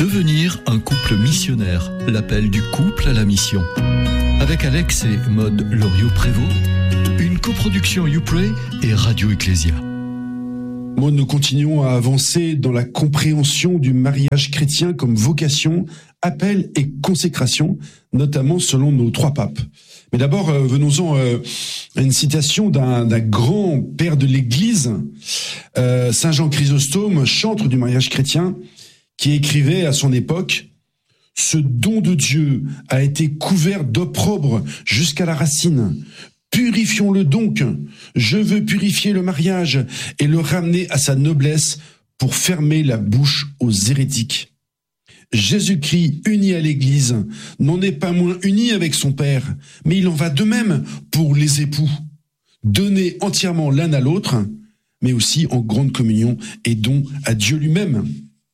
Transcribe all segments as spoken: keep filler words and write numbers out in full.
Devenir un couple missionnaire, l'appel du couple à la mission. Avec Alex et Maude Loriot-Prévost, une coproduction YouPray et Radio Ecclésia. Maude, nous continuons à avancer dans la compréhension du mariage chrétien comme vocation, appel et consécration, notamment selon nos trois papes. Mais d'abord, euh, venons-en euh, à une citation d'un, d'un grand père de l'Église, euh, Saint Jean Chrysostome, chantre du mariage chrétien, qui écrivait à son époque « Ce don de Dieu a été couvert d'opprobre jusqu'à la racine. Purifions-le donc. Je veux purifier le mariage et le ramener à sa noblesse pour fermer la bouche aux hérétiques. Jésus-Christ, uni à l'Église, n'en est pas moins uni avec son Père, mais il en va de même pour les époux. Donnés entièrement l'un à l'autre, mais aussi en grande communion et don à Dieu lui-même.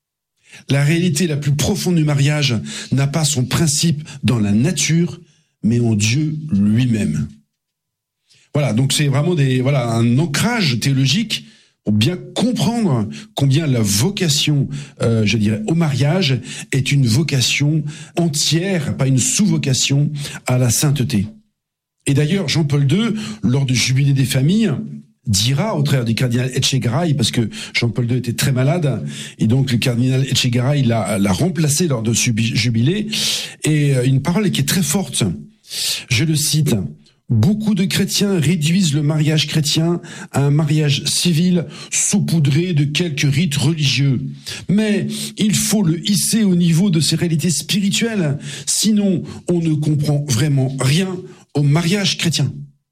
La réalité la plus profonde du mariage n'a pas son principe dans la nature, mais en Dieu lui-même. » Voilà, donc c'est vraiment des, voilà, un ancrage théologique pour bien comprendre combien la vocation, euh, je dirais, au mariage est une vocation entière, pas une sous-vocation à la sainteté. Et d'ailleurs, Jean-Paul deux, lors du Jubilé des familles, dira au travers du cardinal Etchegaray, parce que Jean-Paul deux était très malade, et donc le cardinal Etchegaray l'a, l'a remplacé lors de ce Jubilé, et une parole qui est très forte. Je le cite. Beaucoup de chrétiens réduisent le mariage chrétien à un mariage civil saupoudré de quelques rites religieux. Mais il faut le hisser au niveau de ses réalités spirituelles, sinon on ne comprend vraiment rien au mariage chrétien.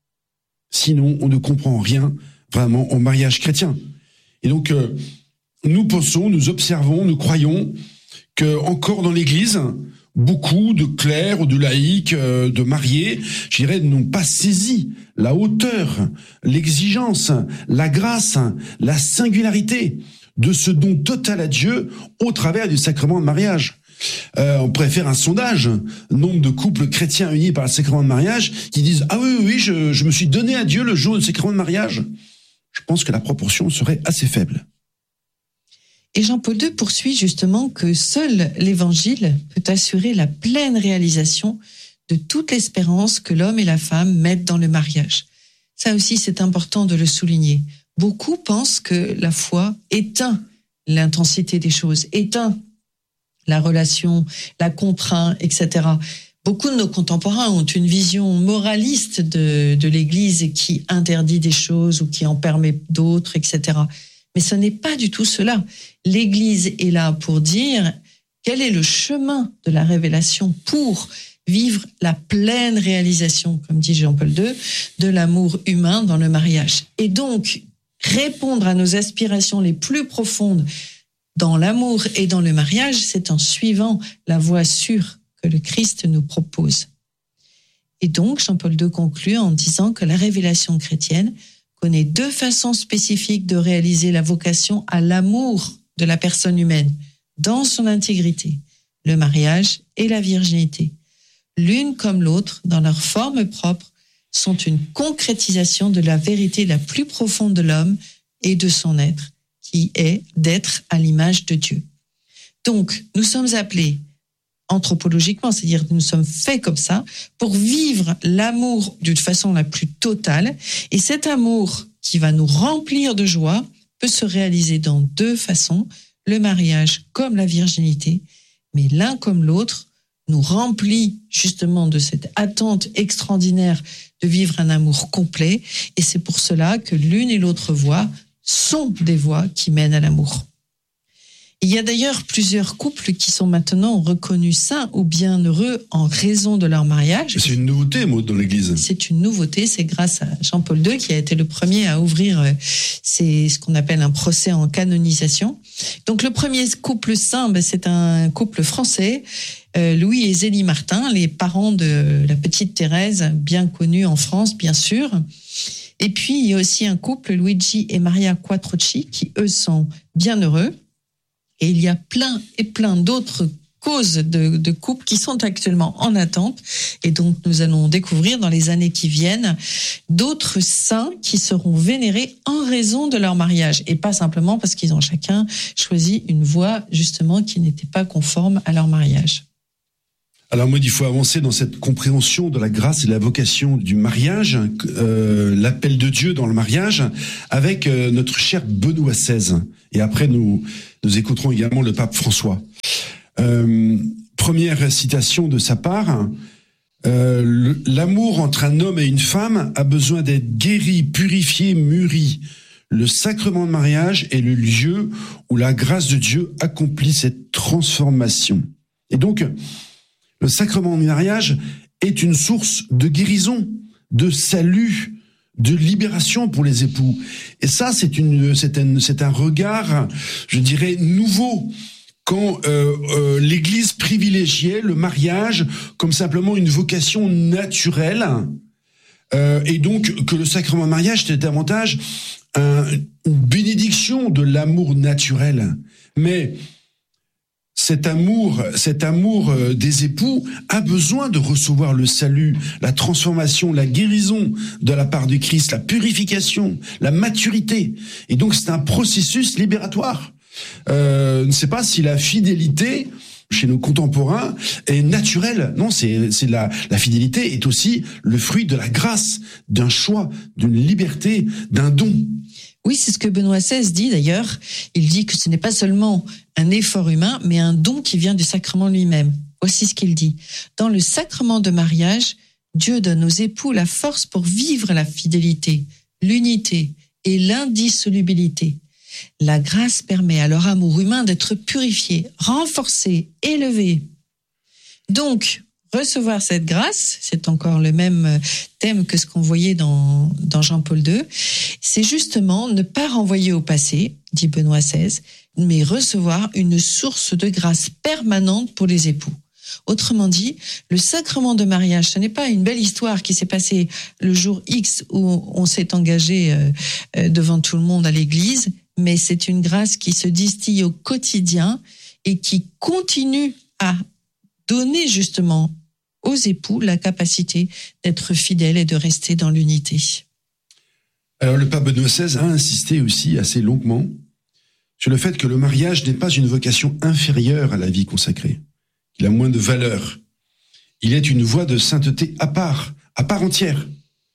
Sinon on ne comprend rien vraiment au mariage chrétien. Et donc euh, nous pensons, nous observons, nous croyons que encore dans l'Église, beaucoup de clercs ou de laïcs, euh, de mariés, je dirais, n'ont pas saisi la hauteur, l'exigence, la grâce, la singularité de ce don total à Dieu au travers du sacrement de mariage. Euh, on pourrait faire un sondage, nombre de couples chrétiens unis par le sacrement de mariage qui disent « Ah oui, oui, oui, je, je me suis donné à Dieu le jour du sacrement de mariage ». Je pense que la proportion serait assez faible. Et Jean-Paul deux poursuit justement que seul l'Évangile peut assurer la pleine réalisation de toute l'espérance que l'homme et la femme mettent dans le mariage. Ça aussi, c'est important de le souligner. Beaucoup pensent que la foi éteint l'intensité des choses, éteint la relation, la contraint, et cetera. Beaucoup de nos contemporains ont une vision moraliste de, de l'Église qui interdit des choses ou qui en permet d'autres, et cetera. Mais ce n'est pas du tout cela. L'Église est là pour dire quel est le chemin de la révélation pour vivre la pleine réalisation, comme dit Jean-Paul deux, de l'amour humain dans le mariage. Et donc, répondre à nos aspirations les plus profondes dans l'amour et dans le mariage, c'est en suivant la voie sûre que le Christ nous propose. Et donc, Jean-Paul deux conclut en disant que la révélation chrétienne connaît deux façons spécifiques de réaliser la vocation à l'amour de la personne humaine dans son intégrité, le mariage et la virginité. L'une comme l'autre, dans leur forme propre, sont une concrétisation de la vérité la plus profonde de l'homme et de son être, qui est d'être à l'image de Dieu. Donc, nous sommes appelés anthropologiquement, c'est-à-dire que nous sommes faits comme ça, pour vivre l'amour d'une façon la plus totale. Et cet amour qui va nous remplir de joie peut se réaliser dans deux façons, le mariage comme la virginité, mais l'un comme l'autre nous remplit justement de cette attente extraordinaire de vivre un amour complet. Et c'est pour cela que l'une et l'autre voie sont des voies qui mènent à l'amour. Il y a d'ailleurs plusieurs couples qui sont maintenant reconnus saints ou bienheureux en raison de leur mariage. C'est une nouveauté, Maud, dans l'Église. C'est une nouveauté, c'est grâce à Jean-Paul deux qui a été le premier à ouvrir c'est ce qu'on appelle un procès en canonisation. Donc le premier couple saint, ben, c'est un couple français, euh, Louis et Zélie Martin, les parents de la petite Thérèse, bien connue en France, bien sûr. Et puis il y a aussi un couple, Luigi et Maria Quattrocchi, qui eux sont bienheureux. Et il y a plein et plein d'autres cause de, de couples qui sont actuellement en attente. Et donc, nous allons découvrir dans les années qui viennent d'autres saints qui seront vénérés en raison de leur mariage. Et pas simplement parce qu'ils ont chacun choisi une voie, justement, qui n'était pas conforme à leur mariage. Alors moi, il faut avancer dans cette compréhension de la grâce et de la vocation du mariage, euh, l'appel de Dieu dans le mariage, avec euh, notre cher Benoît seize. Et après, nous, nous écouterons également le pape François. Euh, première citation de sa part, euh, l'amour entre un homme et une femme a besoin d'être guéri, purifié, mûri. Le sacrement de mariage est le lieu où la grâce de Dieu accomplit cette transformation. Et donc, le sacrement du mariage est une source de guérison, de salut, de libération pour les époux. Et ça, c'est une, c'est un, c'est un regard, je dirais, nouveau. Quand euh, euh, l'Église privilégiait le mariage comme simplement une vocation naturelle, euh, et donc que le sacrement de mariage était davantage un, une bénédiction de l'amour naturel. Mais cet amour, cet amour des époux a besoin de recevoir le salut, la transformation, la guérison de la part du Christ, la purification, la maturité. Et donc c'est un processus libératoire. Euh, je ne sais pas si la fidélité chez nos contemporains est naturelle. Non, c'est, c'est la, la fidélité est aussi le fruit de la grâce, d'un choix, d'une liberté, d'un don. Oui, c'est ce que Benoît seize dit d'ailleurs. Il dit que ce n'est pas seulement un effort humain, mais un don qui vient du sacrement lui-même. Voici ce qu'il dit. Dans le sacrement de mariage, Dieu donne aux époux la force pour vivre la fidélité, l'unité et l'indissolubilité. La grâce permet à leur amour humain d'être purifié, renforcé, élevé. Donc, recevoir cette grâce, c'est encore le même thème que ce qu'on voyait dans, dans Jean-Paul deux, c'est justement ne pas renvoyer au passé, dit Benoît seize, mais recevoir une source de grâce permanente pour les époux. Autrement dit, le sacrement de mariage, ce n'est pas une belle histoire qui s'est passée le jour X où on s'est engagé euh, devant tout le monde à l'église, mais c'est une grâce qui se distille au quotidien et qui continue à donner justement aux époux la capacité d'être fidèles et de rester dans l'unité. Alors le pape Benoît seize a insisté aussi assez longuement sur le fait que le mariage n'est pas une vocation inférieure à la vie consacrée. Il a moins de valeur. Il est une voie de sainteté à part, à part entière.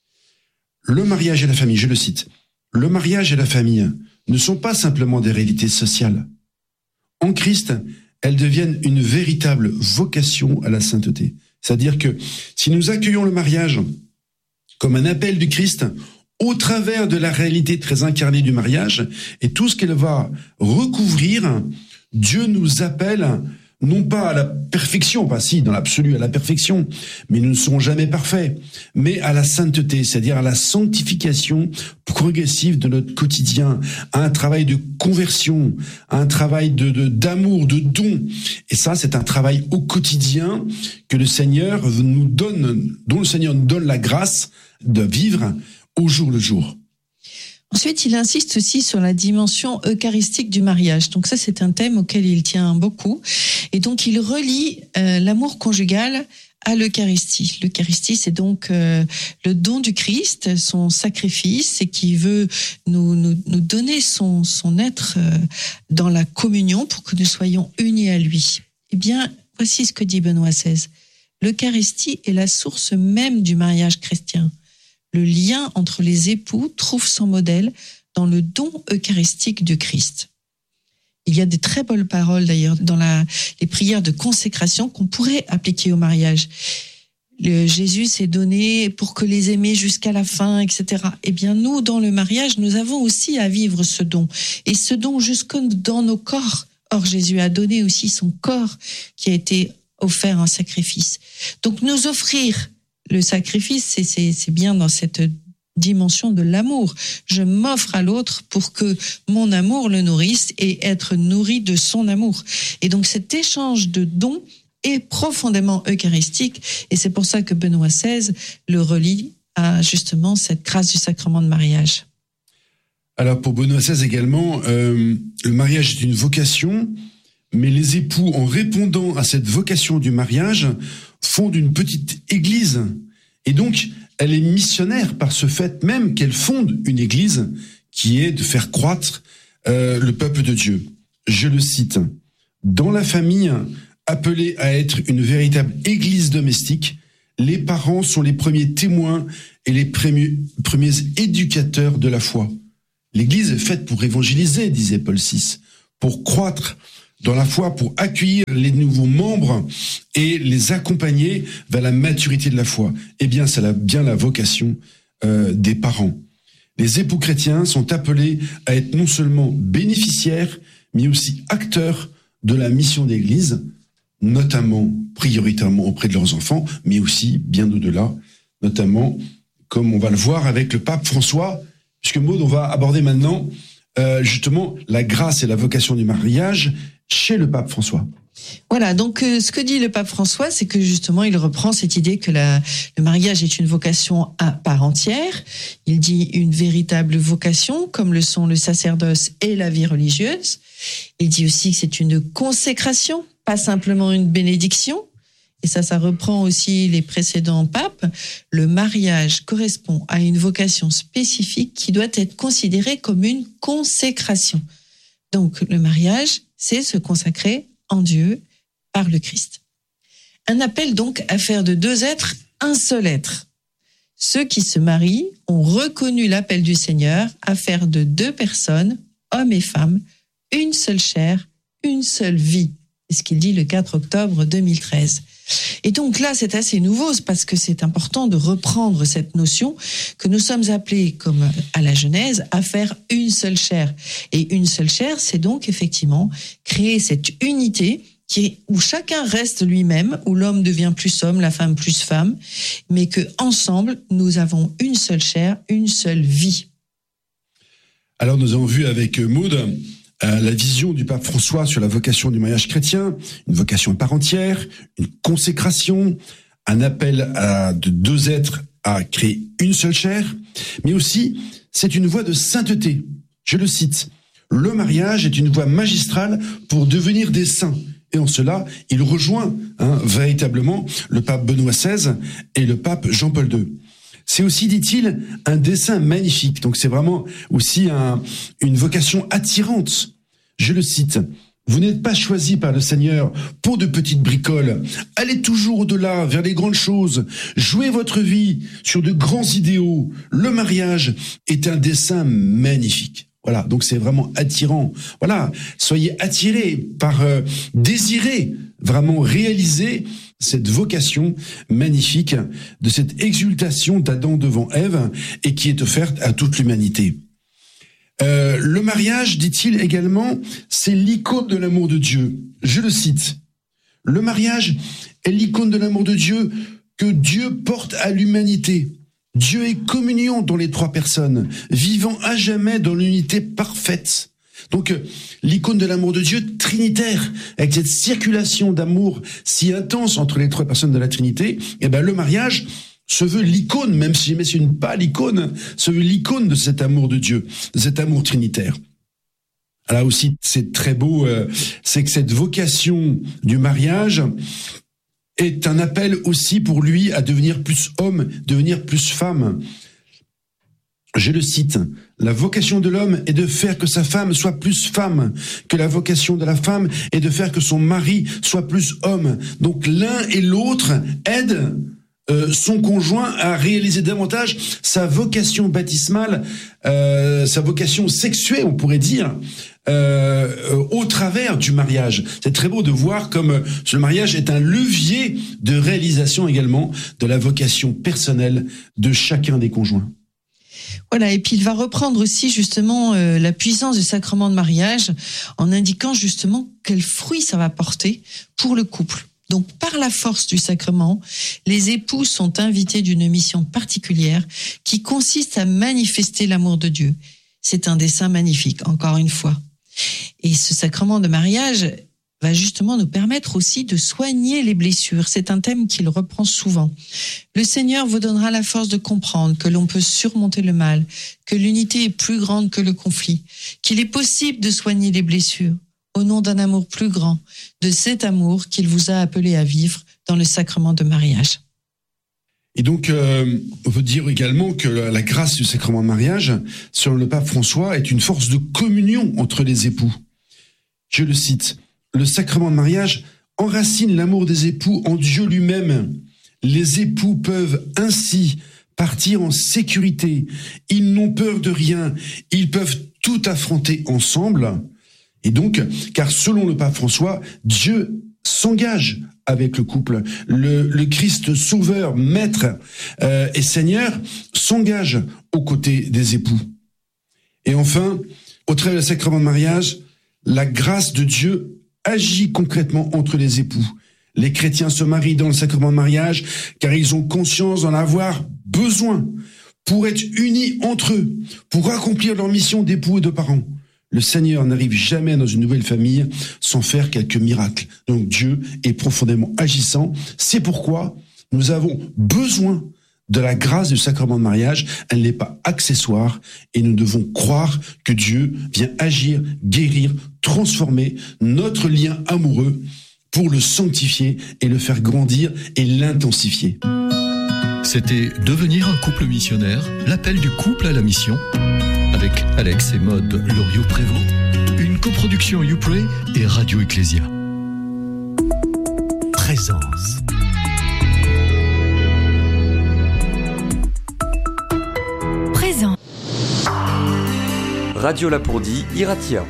Le mariage et la famille, je le cite, le mariage et la famille ne sont pas simplement des réalités sociales. En Christ, elles deviennent une véritable vocation à la sainteté. C'est-à-dire que si nous accueillons le mariage comme un appel du Christ au travers de la réalité très incarnée du mariage et tout ce qu'elle va recouvrir, Dieu nous appelle non pas à la perfection, pas si, dans l'absolu à la perfection, mais nous ne serons jamais parfaits, mais à la sainteté, c'est-à-dire à la sanctification progressive de notre quotidien, à un travail de conversion, à un travail de, de, d'amour, de don. Et ça, c'est un travail au quotidien que le Seigneur nous donne, dont le Seigneur nous donne la grâce de vivre au jour le jour. Ensuite, il insiste aussi sur la dimension eucharistique du mariage. Donc ça, c'est un thème auquel il tient beaucoup. Et donc, il relie euh, l'amour conjugal à l'Eucharistie. L'Eucharistie, c'est donc euh, le don du Christ, son sacrifice, et qui veut nous, nous, nous donner son, son être euh, dans la communion pour que nous soyons unis à lui. Eh bien, voici ce que dit Benoît seize. L'Eucharistie est la source même du mariage chrétien. Le lien entre les époux trouve son modèle dans le don eucharistique du Christ. Il y a des très belles paroles d'ailleurs dans la, les prières de consécration qu'on pourrait appliquer au mariage. Le Jésus s'est donné pour que les aimer jusqu'à la fin, et cetera. Eh bien, nous, dans le mariage, nous avons aussi à vivre ce don. Et ce don jusque dans nos corps. Or, Jésus a donné aussi son corps qui a été offert en sacrifice. Donc, nous offrir le sacrifice, c'est, c'est, c'est bien dans cette dimension de l'amour. Je m'offre à l'autre pour que mon amour le nourrisse et être nourri de son amour. Et donc cet échange de dons est profondément eucharistique et c'est pour ça que Benoît seize le relie à justement cette grâce du sacrement de mariage. Alors pour Benoît seize également, euh, le mariage est une vocation, Mais les époux, en répondant à cette vocation du mariage, fondent une petite église. Et donc, elle est missionnaire par ce fait même qu'elle fonde une église qui est de faire croître euh, le peuple de Dieu. Je le cite. « Dans la famille, appelée à être une véritable église domestique, les parents sont les premiers témoins et les premiers, premiers éducateurs de la foi. L'église est faite pour évangéliser, disait Paul six, pour croître dans la foi, pour accueillir les nouveaux membres et les accompagner vers la maturité de la foi. Eh bien, c'est la, bien la vocation euh, des parents. Les époux chrétiens sont appelés à être non seulement bénéficiaires, mais aussi acteurs de la mission d'Église, notamment prioritairement auprès de leurs enfants, mais aussi bien au-delà, notamment comme on va le voir avec le pape François, puisque Maud, on va aborder maintenant euh, justement la grâce et la vocation du mariage chez le pape François. Voilà, donc euh, ce que dit le pape François, c'est que justement il reprend cette idée que la, le mariage est une vocation à part entière. Il dit une véritable vocation, comme le sont le sacerdoce et la vie religieuse. Il dit aussi que c'est une consécration, pas simplement une bénédiction. Et ça, ça reprend aussi les précédents papes. Le mariage correspond à une vocation spécifique qui doit être considérée comme une consécration. Donc le mariage, c'est se consacrer en Dieu par le Christ. Un appel donc à faire de deux êtres un seul être. Ceux qui se marient ont reconnu l'appel du Seigneur à faire de deux personnes, hommes et femmes, une seule chair, une seule vie. C'est ce qu'il dit le quatre octobre deux mille treize. Et donc là, c'est assez nouveau parce que c'est important de reprendre cette notion que nous sommes appelés, comme à la Genèse, à faire une seule chair. Et une seule chair, c'est donc effectivement créer cette unité qui est, où chacun reste lui-même, où l'homme devient plus homme, la femme plus femme, mais que ensemble, nous avons une seule chair, une seule vie. Alors nous avons vu avec Maud Euh, la vision du pape François sur la vocation du mariage chrétien, une vocation à part entière, une consécration, un appel à de deux êtres à créer une seule chair, mais aussi c'est une voie de sainteté. Je le cite, « Le mariage est une voie magistrale pour devenir des saints ». Et en cela, il rejoint hein, véritablement le pape Benoît seize et le pape Jean-Paul deux. C'est aussi, dit-il, un dessein magnifique. Donc c'est vraiment aussi un, une vocation attirante. Je le cite. Vous n'êtes pas choisi par le Seigneur pour de petites bricoles. Allez toujours au-delà, vers les grandes choses. Jouez votre vie sur de grands idéaux. Le mariage est un dessein magnifique. Voilà, donc c'est vraiment attirant. Voilà, soyez attirés par, euh, désirer vraiment réaliser cette vocation magnifique de cette exultation d'Adam devant Ève et qui est offerte à toute l'humanité. Euh, le mariage, dit-il également, c'est l'icône de l'amour de Dieu. Je le cite. Le mariage est l'icône de l'amour de Dieu que Dieu porte à l'humanité. Dieu est communion dans les trois personnes, vivant à jamais dans l'unité parfaite. Donc, l'icône de l'amour de Dieu trinitaire, avec cette circulation d'amour si intense entre les trois personnes de la Trinité, eh ben, le mariage se veut l'icône, même si c'est une pâle icône, se veut l'icône de cet amour de Dieu, de cet amour trinitaire. Là aussi, c'est très beau, euh, c'est que cette vocation du mariage est un appel aussi pour lui à devenir plus homme, devenir plus femme. Je le cite, « La vocation de l'homme est de faire que sa femme soit plus femme, que la vocation de la femme est de faire que son mari soit plus homme. » Donc l'un et l'autre aident euh, son conjoint à réaliser davantage sa vocation baptismale, euh, sa vocation sexuée, on pourrait dire, euh, euh, au travers du mariage. C'est très beau de voir comme ce mariage est un levier de réalisation également de la vocation personnelle de chacun des conjoints. Voilà, et puis il va reprendre aussi justement euh, la puissance du sacrement de mariage en indiquant justement quel fruit ça va porter pour le couple. Donc par la force du sacrement, les époux sont invités d'une mission particulière qui consiste à manifester l'amour de Dieu. C'est un dessein magnifique, encore une fois. Et ce sacrement de mariage va justement nous permettre aussi de soigner les blessures. C'est un thème qu'il reprend souvent. Le Seigneur vous donnera la force de comprendre que l'on peut surmonter le mal, que l'unité est plus grande que le conflit, qu'il est possible de soigner les blessures. au nom d'un amour plus grand, de cet amour qu'il vous a appelé à vivre dans le sacrement de mariage. Et donc, euh, on veut dire également que la, la grâce du sacrement de mariage, selon le pape François, est une force de communion entre les époux. Je le cite, « Le sacrement de mariage enracine l'amour des époux en Dieu lui-même. Les époux peuvent ainsi partir en sécurité. Ils n'ont peur de rien. Ils peuvent tout affronter ensemble. » Et donc, car selon le pape François, Dieu s'engage avec le couple. Le, le Christ sauveur, maître euh, et Seigneur s'engage aux côtés des époux. Et enfin, au travers du sacrement de mariage, la grâce de Dieu agit concrètement entre les époux. Les chrétiens se marient dans le sacrement de mariage car ils ont conscience d'en avoir besoin pour être unis entre eux, pour accomplir leur mission d'époux et de parents. Le Seigneur n'arrive jamais dans une nouvelle famille sans faire quelques miracles. Donc Dieu est profondément agissant. C'est pourquoi nous avons besoin de la grâce du sacrement de mariage. Elle n'est pas accessoire et nous devons croire que Dieu vient agir, guérir, transformer notre lien amoureux pour le sanctifier et le faire grandir et l'intensifier. C'était Devenir un couple missionnaire, l'appel du couple à la mission, avec Alex et Maude Loriot-Prévost, une coproduction YouPray et Radio Ecclésia. Présence. Présent. Radio Lapourdie, Iratia.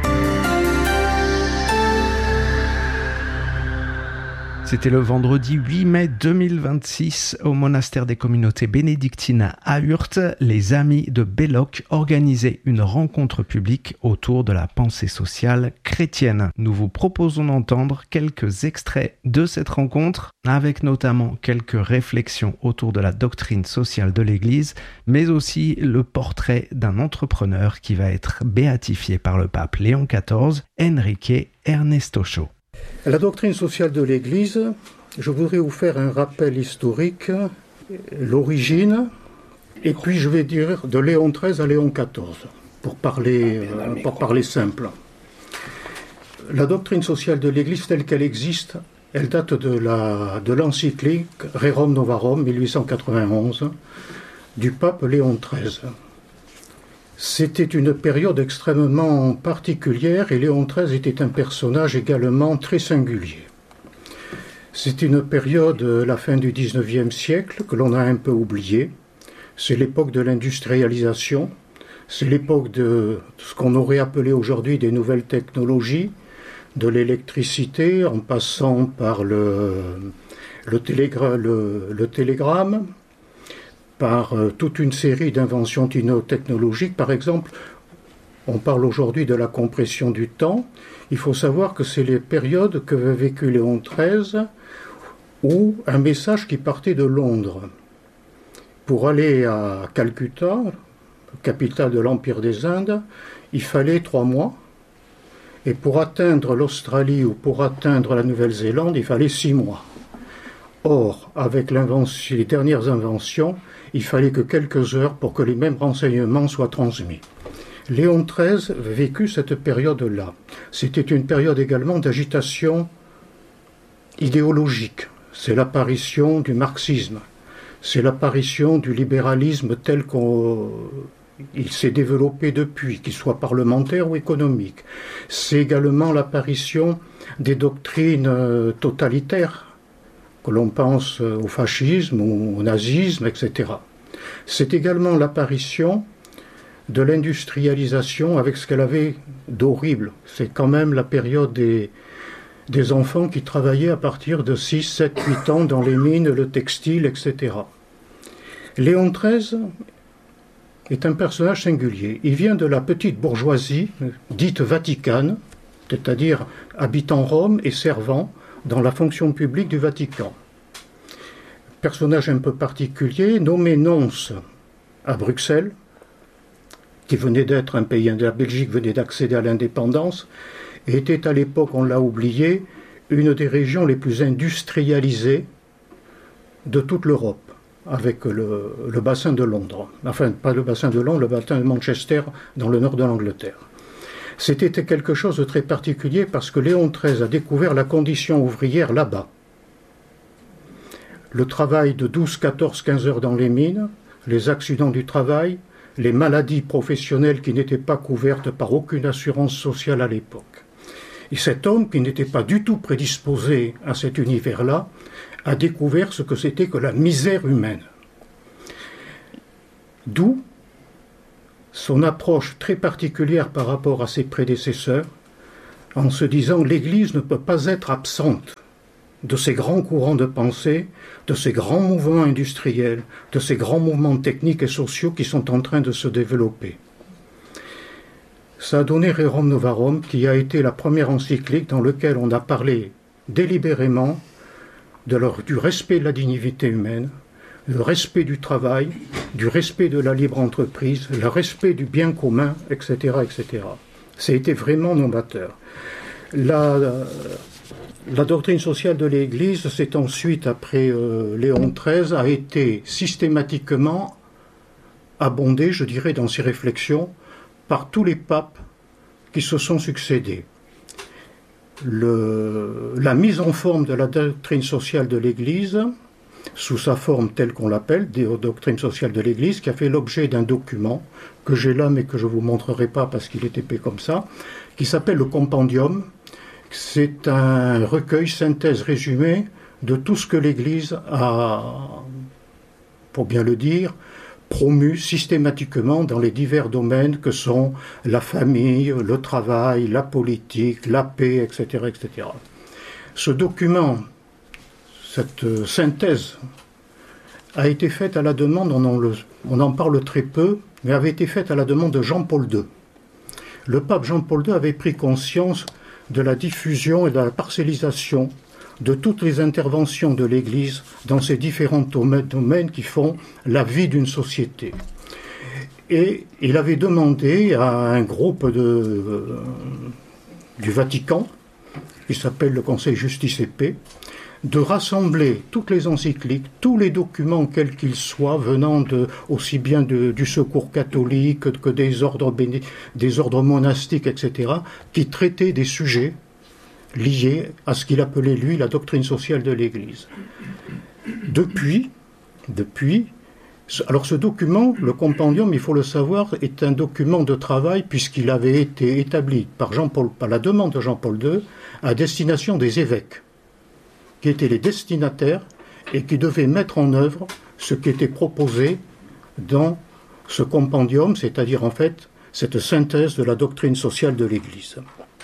C'était le vendredi huit mai deux mille vingt-six au monastère des communautés bénédictines à Hurth. Les amis de Belloc organisaient une rencontre publique autour de la pensée sociale chrétienne. Nous vous proposons d'entendre quelques extraits de cette rencontre, avec notamment quelques réflexions autour de la doctrine sociale de l'Église, mais aussi le portrait d'un entrepreneur qui va être béatifié par le pape Léon quatorze, Enrique Ernestocho. La doctrine sociale de l'Église, je voudrais vous faire un rappel historique, l'origine, et puis je vais dire de Léon treize à Léon quatorze, pour parler, euh, pour parler simple. La doctrine sociale de l'Église telle qu'elle existe, elle date de, la, de l'encyclique Rerum Novarum mille huit cent quatre-vingt-onze du pape Léon treize. C'était une période extrêmement particulière et Léon treize était un personnage également très singulier. C'est une période, la fin du dix-neuvième siècle, que l'on a un peu oubliée. C'est l'époque de l'industrialisation, c'est l'époque de ce qu'on aurait appelé aujourd'hui des nouvelles technologies, de l'électricité en passant par le, le, télégra- le, le télégramme, par euh, toute une série d'inventions technologiques. Par exemple, on parle aujourd'hui de la compression du temps. Il faut savoir que c'est les périodes que a vécu Léon treize, où un message qui partait de Londres pour aller à Calcutta, capitale de l'Empire des Indes, il fallait trois mois. Et pour atteindre l'Australie ou pour atteindre la Nouvelle-Zélande, il fallait six mois. Or, avec les dernières inventions, il fallait que quelques heures pour que les mêmes renseignements soient transmis. Léon treize a vécu cette période-là. C'était une période également d'agitation idéologique. C'est l'apparition du marxisme. C'est l'apparition du libéralisme tel qu'il s'est développé depuis, qu'il soit parlementaire ou économique. C'est également l'apparition des doctrines totalitaires, que l'on pense au fascisme, au nazisme, et cetera. C'est également l'apparition de l'industrialisation avec ce qu'elle avait d'horrible. C'est quand même la période des, des enfants qui travaillaient à partir de six, sept, huit ans dans les mines, le textile, et cetera. Léon treize est un personnage singulier. Il vient de la petite bourgeoisie, dite vaticane, c'est-à-dire habitant Rome et servant dans la fonction publique du Vatican. Personnage un peu particulier, nommé nonce à Bruxelles, qui venait d'être un pays, la Belgique venait d'accéder à l'indépendance, et était à l'époque, on l'a oublié, une des régions les plus industrialisées de toute l'Europe, avec le, le bassin de Londres. Enfin, pas le bassin de Londres, le bassin de Manchester, dans le nord de l'Angleterre. C'était quelque chose de très particulier parce que Léon treize a découvert la condition ouvrière là-bas. Le travail de douze, quatorze, quinze heures dans les mines, les accidents du travail, les maladies professionnelles qui n'étaient pas couvertes par aucune assurance sociale à l'époque. Et cet homme, qui n'était pas du tout prédisposé à cet univers-là, a découvert ce que c'était que la misère humaine. D'où son approche très particulière par rapport à ses prédécesseurs, en se disant l'Église ne peut pas être absente de ces grands courants de pensée, de ces grands mouvements industriels, de ces grands mouvements techniques et sociaux qui sont en train de se développer. Ça a donné Rerum Novarum, qui a été la première encyclique dans laquelle on a parlé délibérément de leur, du respect de la dignité humaine, le respect du travail, du respect de la libre entreprise, le respect du bien commun, et cetera, et cetera. Ça a été vraiment novateur. La, la doctrine sociale de l'Église, c'est ensuite, après euh, Léon treize, a été systématiquement abondée, je dirais, dans ses réflexions, par tous les papes qui se sont succédés. Le, la mise en forme de la doctrine sociale de l'Église, sous sa forme telle qu'on l'appelle, des doctrines sociales de l'Église, qui a fait l'objet d'un document que j'ai là mais que je ne vous montrerai pas parce qu'il est épais comme ça, qui s'appelle le Compendium. C'est un recueil, synthèse, résumé de tout ce que l'Église a, pour bien le dire, promu systématiquement dans les divers domaines que sont la famille, le travail, la politique, la paix, et cetera, et cetera. Ce document, cette synthèse, a été faite à la demande, on en, le, on en parle très peu, mais avait été faite à la demande de Jean-Paul deux. Le pape Jean-Paul deux avait pris conscience de la diffusion et de la parcellisation de toutes les interventions de l'Église dans ces différents domaines qui font la vie d'une société. Et il avait demandé à un groupe de, euh, du Vatican, qui s'appelle le Conseil Justice et Paix, de rassembler toutes les encycliques, tous les documents, quels qu'ils soient, venant de, aussi bien de, du secours catholique que, que des, ordres béni, des ordres monastiques, et cetera, qui traitaient des sujets liés à ce qu'il appelait, lui, la doctrine sociale de l'Église. Depuis, depuis, alors ce document, le Compendium, il faut le savoir, est un document de travail puisqu'il avait été établi par Jean-Paul, par la demande de Jean-Paul deux, à destination des évêques, qui étaient les destinataires et qui devaient mettre en œuvre ce qui était proposé dans ce compendium, c'est-à-dire en fait cette synthèse de la doctrine sociale de l'Église.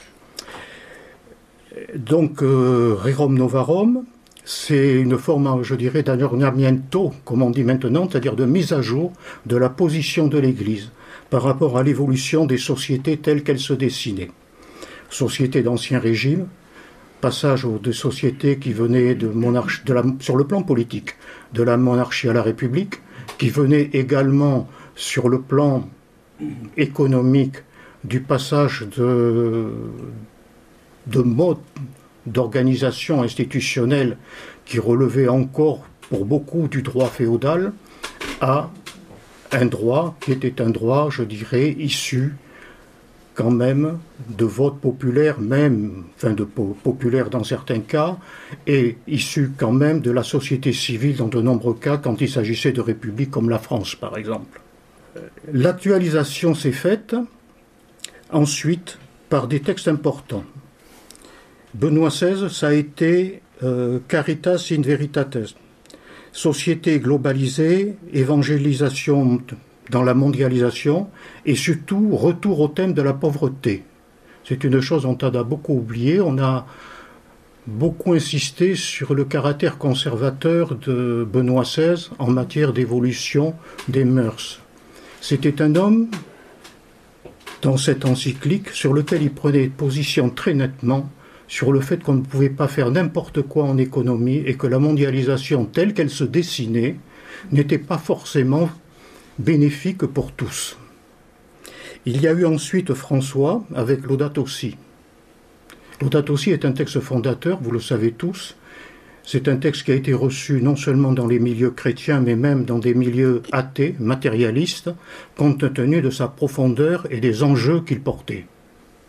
Donc, euh, Rerum Novarum, c'est une forme, je dirais, d'aggiornamento, comme on dit maintenant, c'est-à-dire de mise à jour de la position de l'Église par rapport à l'évolution des sociétés telles qu'elles se dessinaient. Sociétés d'Ancien Régime, passage aux des sociétés qui venaient de monarchie, de la, sur le plan politique, de la monarchie à la République, qui venaient également sur le plan économique du passage de, de modes d'organisation institutionnelle qui relevait encore pour beaucoup du droit féodal à un droit qui était un droit, je dirais, issu quand même de vote populaire, même, enfin de po- populaire dans certains cas, et issu quand même de la société civile dans de nombreux cas, quand il s'agissait de républiques comme la France, par exemple. L'actualisation s'est faite ensuite par des textes importants. Benoît seize, ça a été euh, Caritas in Veritatis, société globalisée, évangélisation dans la mondialisation, et surtout retour au thème de la pauvreté. C'est une chose dont on a beaucoup oublié. On a beaucoup insisté sur le caractère conservateur de Benoît seize en matière d'évolution des mœurs. C'était un homme, dans cette encyclique, sur lequel il prenait position très nettement sur le fait qu'on ne pouvait pas faire n'importe quoi en économie et que la mondialisation telle qu'elle se dessinait n'était pas forcément bénéfique pour tous. Il y a eu ensuite François avec Laudato Si. Laudato Si est un texte fondateur, vous le savez tous. C'est un texte qui a été reçu non seulement dans les milieux chrétiens, mais même dans des milieux athées, matérialistes, compte tenu de sa profondeur et des enjeux qu'il portait.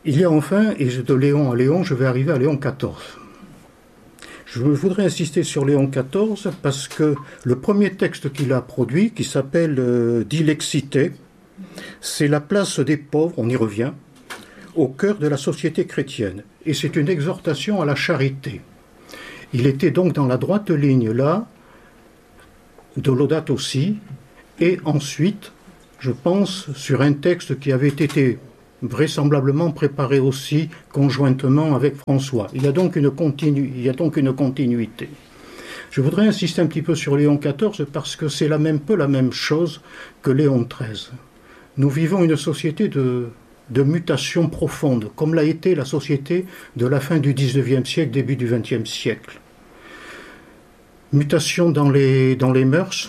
Il y a enfin, et de Léon à Léon, je vais arriver à Léon quatorze. Je voudrais insister sur Léon quatorze parce que le premier texte qu'il a produit, qui s'appelle euh, « Dilexité », c'est la place des pauvres, on y revient, au cœur de la société chrétienne. Et c'est une exhortation à la charité. Il était donc dans la droite ligne, là, de Laudato Si, et ensuite, je pense, sur un texte qui avait été vraisemblablement préparé aussi conjointement avec François. Il y a donc une, continu... Il y a donc une continuité. Je voudrais insister un petit peu sur Léon quatorze parce que c'est la même peu la même chose que Léon treize. Nous vivons une société de, de mutation profonde, comme l'a été la société de la fin du dix-neuvième siècle, début du vingtième siècle. Mutation dans les, dans les mœurs,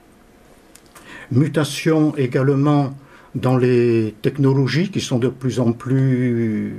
mutation également dans les technologies qui sont de plus en plus,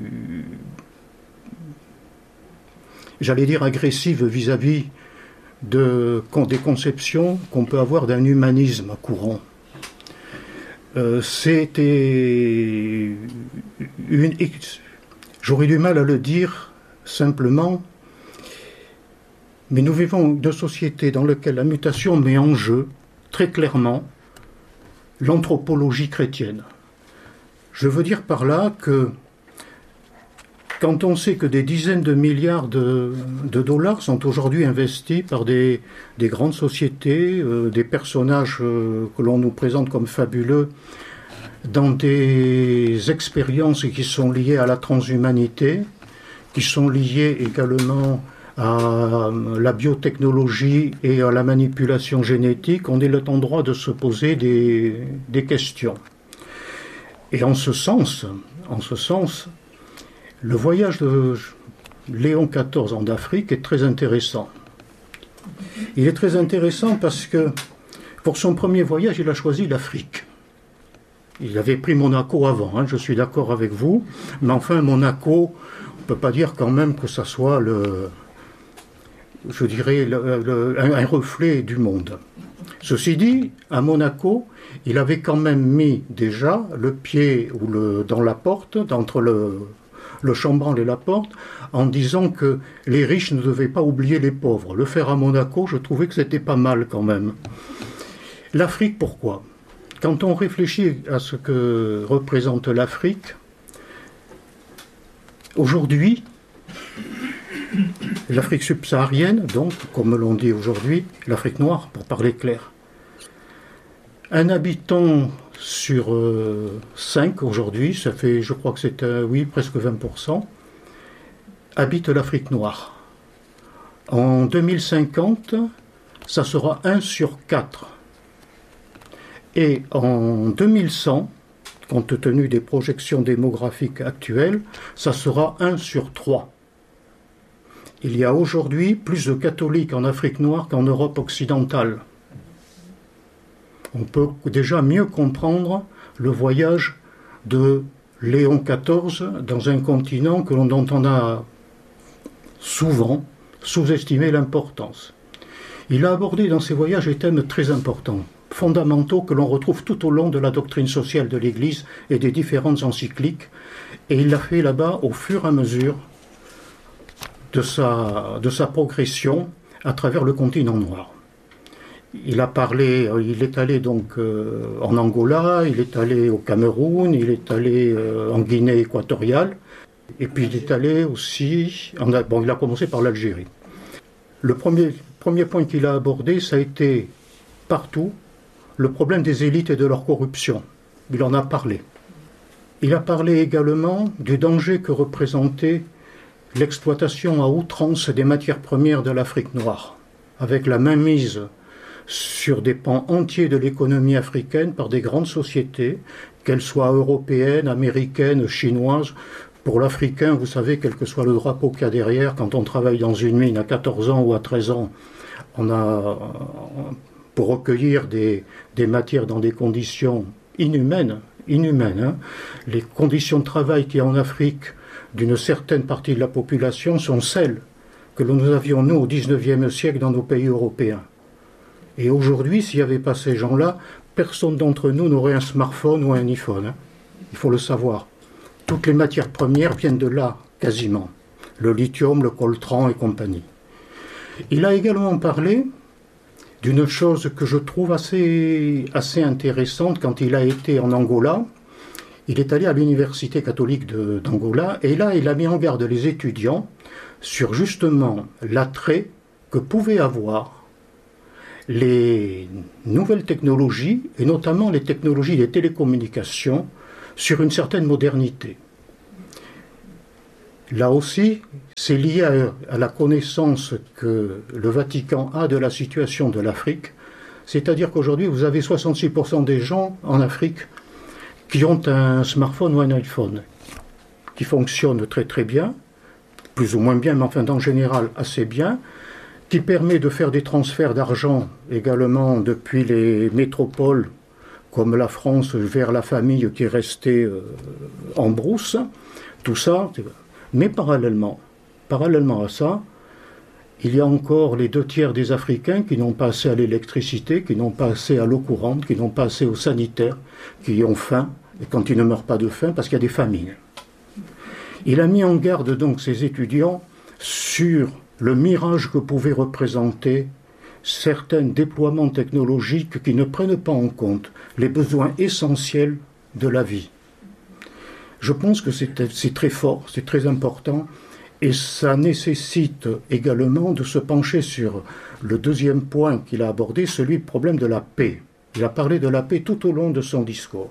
j'allais dire, agressives vis-à-vis de, des conceptions qu'on peut avoir d'un humanisme courant. Euh, c'était une... J'aurais du mal à le dire simplement, mais nous vivons une société dans laquelle la mutation met en jeu, très clairement, l'anthropologie chrétienne. Je veux dire par là que quand on sait que des dizaines de milliards de, de dollars sont aujourd'hui investis par des, des grandes sociétés, euh, des personnages euh, que l'on nous présente comme fabuleux, dans des expériences qui sont liées à la transhumanité, qui sont liées également à la biotechnologie et à la manipulation génétique, on est le temps droit de se poser des, des questions. Et en ce sens, en ce sens, le voyage de Léon quatorze en Afrique est très intéressant. Il est très intéressant parce que pour son premier voyage, il a choisi l'Afrique. Il avait pris Monaco avant, hein, je suis d'accord avec vous, mais enfin Monaco, on ne peut pas dire quand même que ça soit le... je dirais, le, le, un, un reflet du monde. Ceci dit, à Monaco, il avait quand même mis déjà le pied ou le, dans la porte, entre le, le chambranle et la porte, en disant que les riches ne devaient pas oublier les pauvres. Le faire à Monaco, je trouvais que c'était pas mal quand même. L'Afrique, pourquoi ? Quand on réfléchit à ce que représente l'Afrique, aujourd'hui, l'Afrique subsaharienne, donc, comme l'on dit aujourd'hui, l'Afrique noire, pour parler clair. Un habitant sur euh, cinq aujourd'hui, ça fait, je crois que c'est, euh, oui, presque vingt pour cent, habite l'Afrique noire. En deux mille cinquante, ça sera un sur quatre. Et en deux mille cent, compte tenu des projections démographiques actuelles, ça sera un sur trois. Il y a aujourd'hui plus de catholiques en Afrique noire qu'en Europe occidentale. On peut déjà mieux comprendre le voyage de Léon quatorze dans un continent que l'on, dont on a souvent sous-estimé l'importance. Il a abordé dans ses voyages des thèmes très importants, fondamentaux que l'on retrouve tout au long de la doctrine sociale de l'Église et des différentes encycliques, et il l'a fait là-bas au fur et à mesure de sa, de sa progression à travers le continent noir. Il a parlé, il est allé donc euh, en Angola, il est allé au Cameroun, il est allé euh, en Guinée équatoriale, et puis il est allé aussi, en, bon, il a commencé par l'Algérie. Le premier, premier point qu'il a abordé, ça a été partout le problème des élites et de leur corruption. Il en a parlé. Il a parlé également du danger que représentait l'exploitation à outrance des matières premières de l'Afrique noire, avec la mainmise sur des pans entiers de l'économie africaine par des grandes sociétés, qu'elles soient européennes, américaines, chinoises. Pour l'Africain, vous savez, quel que soit le drapeau qu'il y a derrière, quand on travaille dans une mine à quatorze ans ou à treize ans, on a, pour recueillir des, des matières dans des conditions inhumaines, inhumaines hein. Les conditions de travail qu'il y a en Afrique d'une certaine partie de la population sont celles que nous avions, nous, au dix-neuvième siècle dans nos pays européens. Et aujourd'hui, s'il n'y avait pas ces gens-là, personne d'entre nous n'aurait un smartphone ou un iPhone. Hein. Il faut le savoir. toutes les matières premières viennent de là, quasiment. Le lithium, le coltan et compagnie. Il a également parlé d'une chose que je trouve assez, assez intéressante quand il a été en Angola. Il est allé à l'université catholique de, d'Angola et là, il a mis en garde les étudiants sur justement l'attrait que pouvaient avoir les nouvelles technologies, et notamment les technologies des télécommunications, sur une certaine modernité. Là aussi, c'est lié à, à la connaissance que le Vatican a de la situation de l'Afrique, c'est-à-dire qu'aujourd'hui, vous avez soixante-six pour cent des gens en Afrique qui ont un smartphone ou un iPhone, qui fonctionne très très bien, plus ou moins bien, mais enfin en général assez bien, qui permet de faire des transferts d'argent également depuis les métropoles comme la France vers la famille qui est restée euh, en brousse, tout ça. Mais parallèlement, parallèlement à ça, il y a encore les deux tiers des Africains qui n'ont pas accès à l'électricité, qui n'ont pas accès à l'eau courante, qui n'ont pas accès aux sanitaires, qui ont faim, et quand ils ne meurent pas de faim, parce qu'il y a des famines. Il a mis en garde donc ses étudiants sur le mirage que pouvaient représenter certains déploiements technologiques qui ne prennent pas en compte les besoins essentiels de la vie. Je pense que c'est, c'est très fort, c'est très important, et ça nécessite également de se pencher sur le deuxième point qu'il a abordé, celui du problème de la paix. Il a parlé de la paix tout au long de son discours.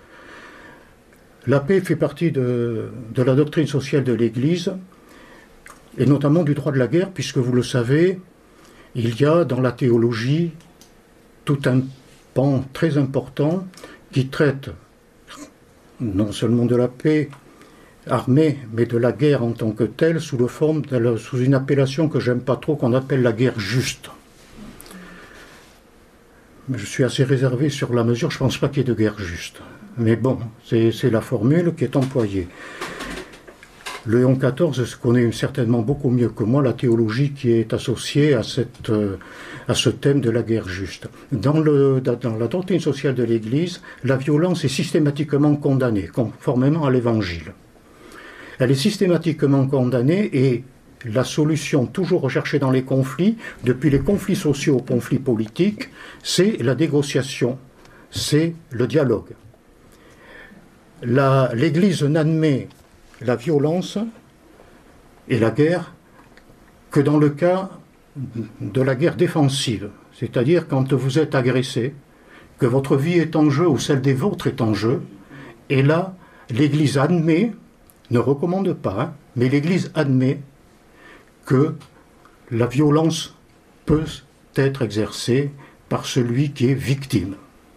La paix fait partie de, de la doctrine sociale de l'Église, et notamment du droit de la guerre, puisque vous le savez, il y a dans la théologie tout un pan très important qui traite non seulement de la paix armée, mais de la guerre en tant que telle, sous, le forme de la, sous une appellation que j'aime pas trop, qu'on appelle la guerre juste. Mais je suis assez réservé sur la mesure, je ne pense pas qu'il y ait de guerre juste. Mais bon, c'est, c'est la formule qui est employée. Le Léon quatorze connaît certainement beaucoup mieux que moi la théologie qui est associée à, cette, euh, à ce thème de la guerre juste. Dans, le, dans la doctrine sociale de l'Église, la violence est systématiquement condamnée, conformément à l'Évangile. Elle est systématiquement condamnée et la solution toujours recherchée dans les conflits, depuis les conflits sociaux aux conflits politiques, c'est la négociation, c'est le dialogue. La, L'Église n'admet la violence et la guerre que dans le cas de la guerre défensive, c'est-à-dire quand vous êtes agressé, que votre vie est en jeu ou celle des vôtres est en jeu, et là, l'Église admet, ne recommande pas, hein, mais l'Église admet que la violence peut être exercée par celui qui est victime.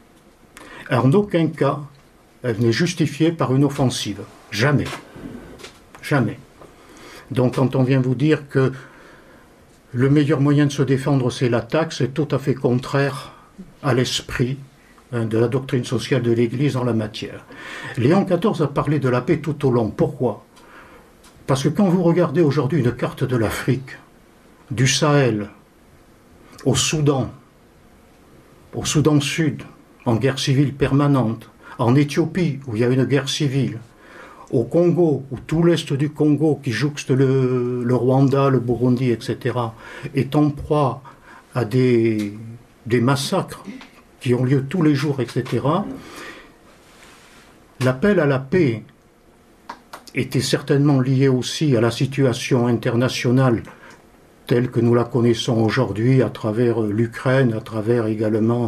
En aucun cas, elle n'est justifiée par une offensive. Jamais. Jamais. Donc quand on vient vous dire que le meilleur moyen de se défendre c'est l'attaque, c'est tout à fait contraire à l'esprit hein, de la doctrine sociale de l'Église en la matière. Léon quatorze a parlé de la paix tout au long. Pourquoi ? Parce que quand vous regardez aujourd'hui une carte de l'Afrique, du Sahel, au Soudan, au Soudan Sud, en guerre civile permanente, en Éthiopie où il y a une guerre civile, au Congo, ou tout l'est du Congo qui jouxte le, le Rwanda, le Burundi, et cetera, est en proie à des, des massacres qui ont lieu tous les jours, et cetera, l'appel à la paix était certainement lié aussi à la situation internationale telle que nous la connaissons aujourd'hui à travers l'Ukraine, à travers également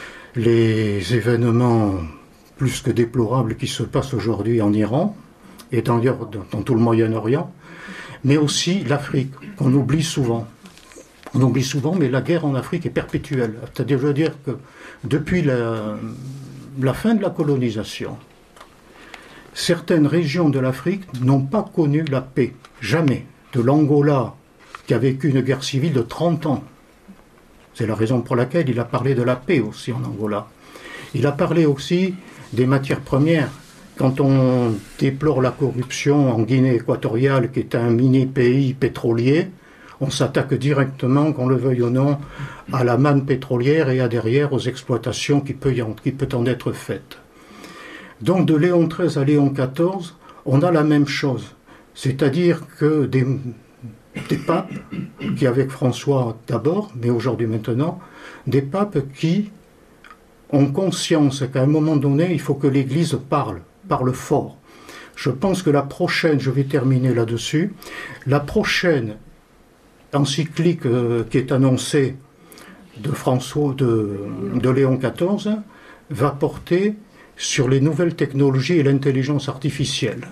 les événements plus que déplorables qui se passent aujourd'hui en Iran, et d'ailleurs dans tout le Moyen-Orient, mais aussi l'Afrique, qu'on oublie souvent. On oublie souvent, mais la guerre en Afrique est perpétuelle. C'est-à-dire, je veux dire que depuis la, la fin de la colonisation, certaines régions de l'Afrique n'ont pas connu la paix. Jamais. De l'Angola, qui a vécu une guerre civile de trente ans. C'est la raison pour laquelle il a parlé de la paix aussi en Angola. Il a parlé aussi des matières premières. Quand on déplore la corruption en Guinée équatoriale, qui est un mini-pays pétrolier, on s'attaque directement, qu'on le veuille ou non, à la manne pétrolière et à derrière aux exploitations qui peut, y en, qui peut en être faites. Donc de Léon treize à Léon quatorze, on a la même chose. C'est-à-dire que des, des papes, qui avec François d'abord, mais aujourd'hui maintenant, des papes qui ont conscience qu'à un moment donné, il faut que l'Église parle, parle fort. Je pense que la prochaine, je vais terminer là-dessus, la prochaine encyclique euh, qui est annoncée de François, de, de Léon quatorze, va porter sur les nouvelles technologies et l'intelligence artificielle.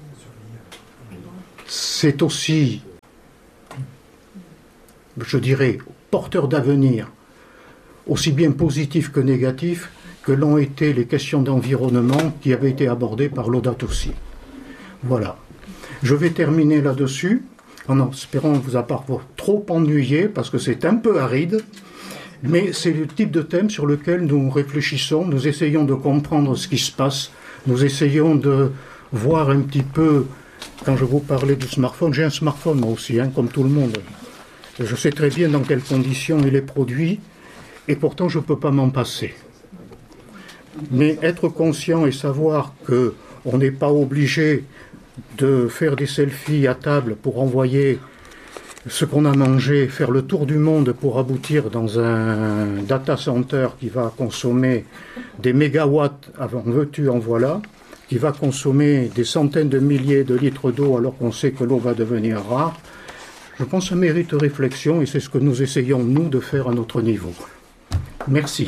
C'est aussi, je dirais, porteur d'avenir, aussi bien positif que négatif, que l'ont été les questions d'environnement qui avaient été abordées par Laudato Si. Voilà. Je vais terminer là-dessus, en espérant vous avoir pas trop ennuyé, parce que c'est un peu aride, mais c'est le type de thème sur lequel nous réfléchissons, nous essayons de comprendre ce qui se passe, nous essayons de voir un petit peu, quand je vous parlais du smartphone, j'ai un smartphone moi aussi, hein, comme tout le monde. Je sais très bien dans quelles conditions il est produit, et pourtant je ne peux pas m'en passer. Mais être conscient et savoir qu'on n'est pas obligé de faire des selfies à table pour envoyer ce qu'on a mangé, faire le tour du monde pour aboutir dans un data center qui va consommer des mégawatts, en veux-tu, en voilà, qui va consommer des centaines de milliers de litres d'eau alors qu'on sait que l'eau va devenir rare, je pense que ça mérite réflexion et c'est ce que nous essayons, nous, de faire à notre niveau. Merci.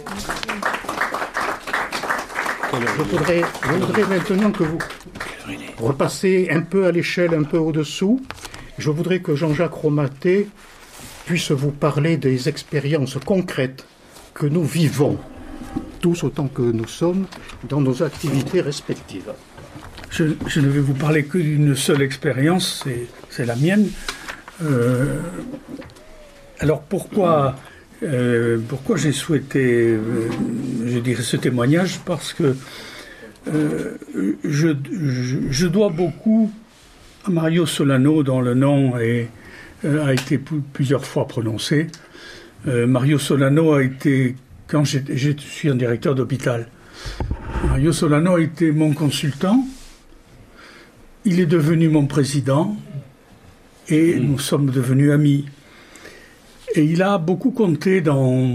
Je voudrais, je voudrais maintenant que vous repassez un peu à l'échelle, un peu au-dessous. Je voudrais que Jean-Jacques Romaté puisse vous parler des expériences concrètes que nous vivons, tous autant que nous sommes, dans nos activités respectives. Je, je ne vais vous parler que d'une seule expérience, c'est, c'est la mienne. Euh, alors pourquoi, euh, pourquoi j'ai souhaité, euh, je dirais, ce témoignage? Parce que euh, je, je, je dois beaucoup à Mario Solano, dont le nom est, euh, a été p- plusieurs fois prononcé. Euh, Mario Solano a été, quand je suis un directeur d'hôpital, Mario Solano a été mon consultant, il est devenu mon président, et nous sommes devenus amis. Et il a beaucoup compté dans,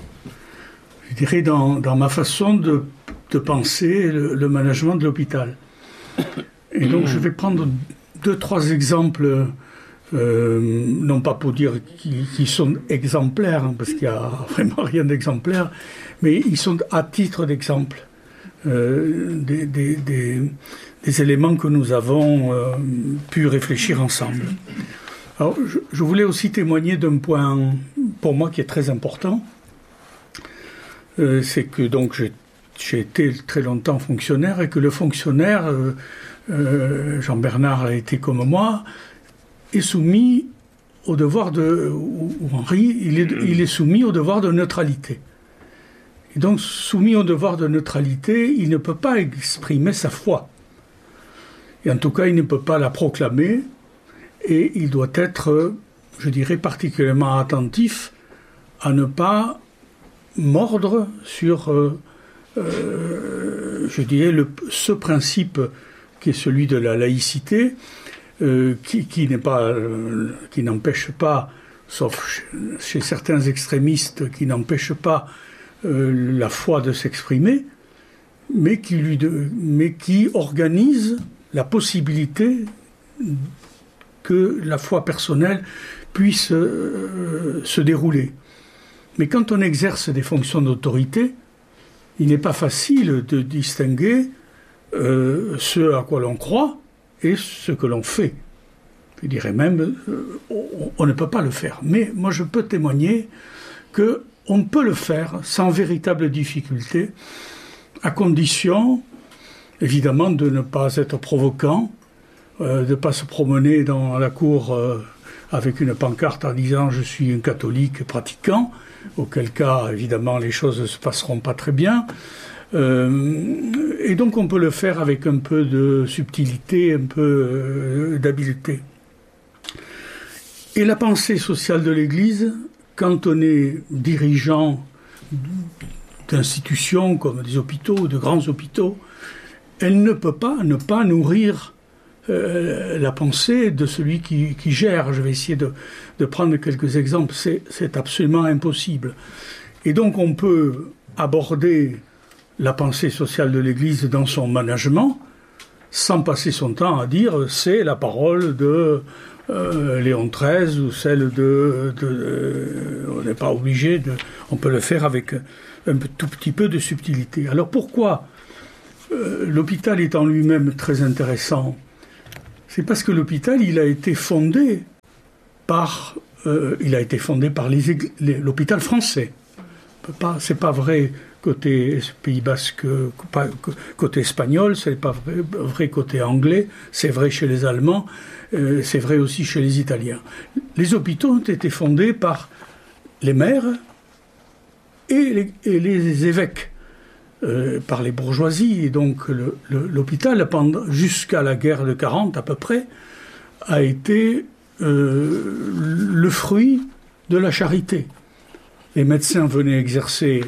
je dirais, dans, dans ma façon de, de penser le, le management de l'hôpital. Et donc je vais prendre deux, trois exemples, euh, non pas pour dire qu'ils, qu'ils sont exemplaires, hein, parce qu'il n'y a vraiment rien d'exemplaire, mais ils sont à titre d'exemple euh, des, des, des, des éléments que nous avons euh, pu réfléchir ensemble. Alors, je, je voulais aussi témoigner d'un point, pour moi, qui est très important. Euh, c'est que donc j'ai, j'ai été très longtemps fonctionnaire et que le fonctionnaire... Euh, Euh, Jean-Bernard a été comme moi, est soumis au devoir de, ou Henri, il est, il est soumis au devoir de neutralité. Et donc, soumis au devoir de neutralité, il ne peut pas exprimer sa foi. Et en tout cas, il ne peut pas la proclamer, et il doit être, je dirais, particulièrement attentif à ne pas mordre sur, euh, euh, je dirais, le, ce principe qui est celui de la laïcité, euh, qui, qui n'est pas, euh, qui n'empêche pas, sauf chez, chez certains extrémistes, qui n'empêche pas euh, la foi de s'exprimer, mais qui lui, de, mais qui organise la possibilité que la foi personnelle puisse euh, se dérouler. Mais quand on exerce des fonctions d'autorité, il n'est pas facile de distinguer Euh, ce à quoi l'on croit et ce que l'on fait. Je dirais même, euh, on, on ne peut pas le faire. Mais moi, je peux témoigner qu'on peut le faire sans véritable difficulté, à condition, évidemment, de ne pas être provoquant, euh, de ne pas se promener dans la cour euh, avec une pancarte en disant « je suis un catholique pratiquant », auquel cas, évidemment, les choses ne se passeront pas très bien. Euh, et donc on peut le faire avec un peu de subtilité, un peu euh, d'habileté. Et la pensée sociale de l'Église, quand on est dirigeant d'institutions comme des hôpitaux, de grands hôpitaux, elle ne peut pas ne pas nourrir euh, la pensée de celui qui, qui gère. Je vais essayer de, de prendre quelques exemples. C'est, c'est absolument impossible. Et donc on peut aborder la pensée sociale de l'Église dans son management sans passer son temps à dire c'est la parole de euh, Léon treize ou celle de... de euh, on n'est pas obligé, de, on peut le faire avec un tout petit peu de subtilité. Alors pourquoi euh, l'hôpital est en lui-même très intéressant? C'est parce que l'hôpital, il a été fondé par, euh, il a été fondé par les, les, l'hôpital français. Pas, c'est pas vrai côté Pays Basque, côté espagnol, c'est pas vrai, vrai côté anglais, c'est vrai chez les Allemands, euh, c'est vrai aussi chez les Italiens. Les hôpitaux ont été fondés par les maires et les, et les évêques, euh, par les bourgeoisies. Et donc le, le, l'hôpital, pendant, jusqu'à la guerre de quarante à peu près, a été euh, le fruit de la charité. Les médecins venaient exercer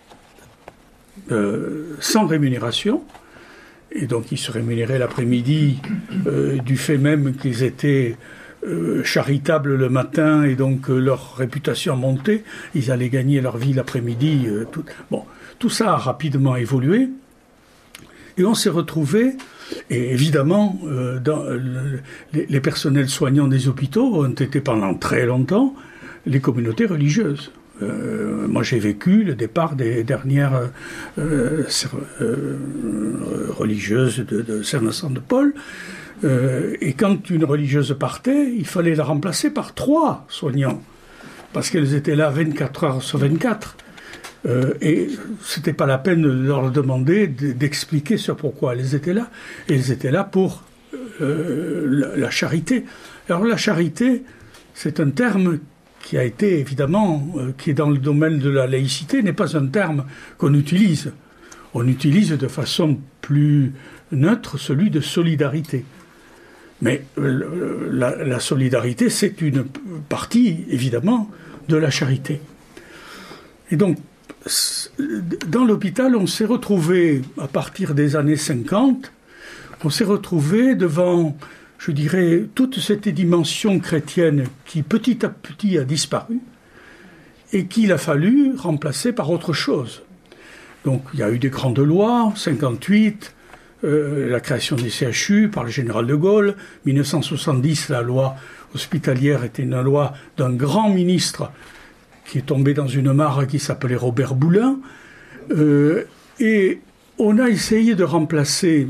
euh, sans rémunération, et donc ils se rémunéraient l'après-midi euh, du fait même qu'ils étaient euh, charitables le matin, et donc euh, leur réputation montait, ils allaient gagner leur vie l'après-midi. Euh, tout. Bon, tout ça a rapidement évolué, et on s'est retrouvé, et évidemment, euh, dans, euh, les, les personnels soignants des hôpitaux ont été pendant très longtemps les communautés religieuses. Euh, moi, j'ai vécu le départ des dernières euh, euh, religieuses de, de Saint-Vincent-de-Paul. Euh, et quand une religieuse partait, il fallait la remplacer par trois soignants, parce qu'elles étaient là vingt-quatre heures sur vingt-quatre. Euh, et c'était pas la peine de leur demander d'expliquer sur pourquoi elles étaient là. Elles étaient là pour euh, la, la charité. Alors la charité, c'est un terme qui a été évidemment, euh, qui est dans le domaine de la laïcité, n'est pas un terme qu'on utilise. On utilise de façon plus neutre celui de solidarité. Mais euh, la, la solidarité, c'est une partie, évidemment, de la charité. Et donc, dans l'hôpital, on s'est retrouvé, à partir des années cinquante, on s'est retrouvé devant, je dirais, toute cette dimension chrétienne qui petit à petit a disparu et qu'il a fallu remplacer par autre chose. Donc il y a eu des grandes lois, cinquante-huit, euh, la création des C H U par le général de Gaulle, dix-neuf cent soixante-dix, la loi hospitalière était une loi d'un grand ministre qui est tombé dans une mare qui s'appelait Robert Boulin, euh, et on a essayé de remplacer,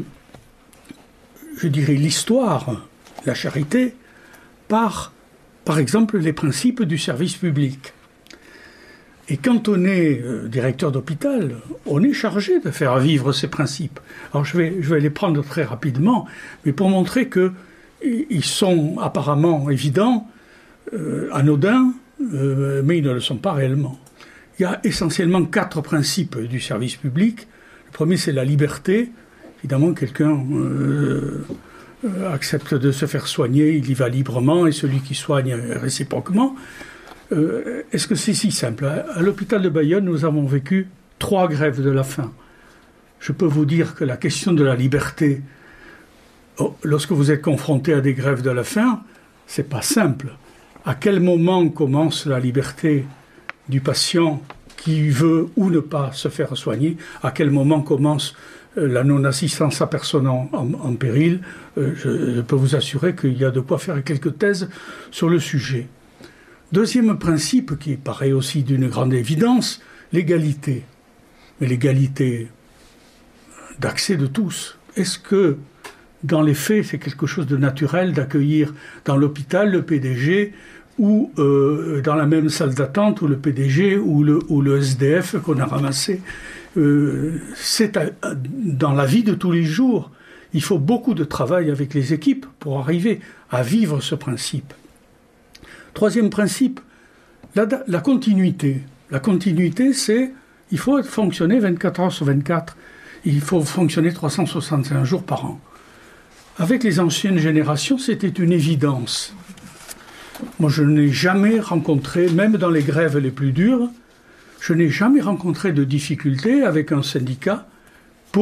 je dirais, l'histoire, la charité, par, par exemple, les principes du service public. Et quand on est euh, directeur d'hôpital, on est chargé de faire vivre ces principes. Alors je vais, je vais les prendre très rapidement, mais pour montrer qu'ils sont apparemment évidents, euh, anodins, euh, mais ils ne le sont pas réellement. Il y a essentiellement quatre principes du service public. Le premier, c'est la liberté. Évidemment, quelqu'un euh, euh, accepte de se faire soigner, il y va librement, et celui qui soigne réciproquement. Euh, est-ce que c'est si simple? À l'hôpital de Bayonne, nous avons vécu trois grèves de la faim. Je peux vous dire que la question de la liberté, oh, lorsque vous êtes confronté à des grèves de la faim, c'est pas simple. À quel moment commence la liberté du patient qui veut ou ne pas se faire soigner? À quel moment commence la non-assistance à personne en, en, en péril? euh, je, je peux vous assurer qu'il y a de quoi faire quelques thèses sur le sujet. Deuxième principe, qui paraît aussi d'une grande évidence, l'égalité. Mais l'égalité d'accès de tous. Est-ce que, dans les faits, c'est quelque chose de naturel d'accueillir dans l'hôpital le P D G ou euh, dans la même salle d'attente où le P D G ou le, ou le S D F qu'on a ramassé? Euh, c'est à, à, dans la vie de tous les jours. Il faut beaucoup de travail avec les équipes pour arriver à vivre ce principe. Troisième principe, la, la continuité. La continuité, c'est il faut fonctionner vingt-quatre heures sur vingt-quatre. Il faut fonctionner trois cent soixante-cinq jours par an. Avec les anciennes générations, c'était une évidence. Moi, je n'ai jamais rencontré, même dans les grèves les plus dures, je n'ai jamais rencontré de difficulté avec un syndicat pour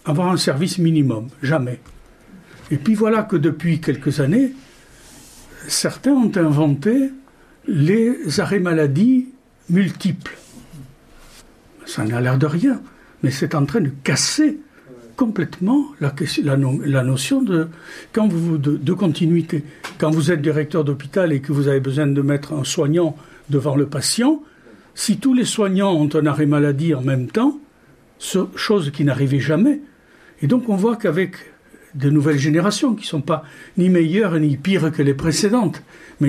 avoir un service minimum, jamais. Et puis voilà que depuis quelques années, certains ont inventé les arrêts maladie multiples. Ça n'a l'air de rien, mais c'est en train de casser complètement la, la, la notion de, quand vous, de, de continuité. Quand vous êtes directeur d'hôpital et que vous avez besoin de mettre un soignant devant le patient, si tous les soignants ont un arrêt maladie en même temps, chose qui n'arrivait jamais, et donc on voit qu'avec de nouvelles générations qui ne sont pas ni meilleures ni pires que les précédentes, mais